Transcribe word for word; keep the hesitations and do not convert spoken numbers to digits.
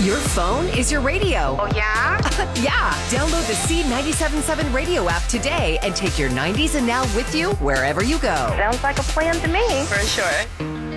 Your phone is your radio. Oh, yeah? Yeah. Download the C ninety-seven point seven radio app today and take your nineties and now with you wherever you go. Sounds like a plan to me. For sure.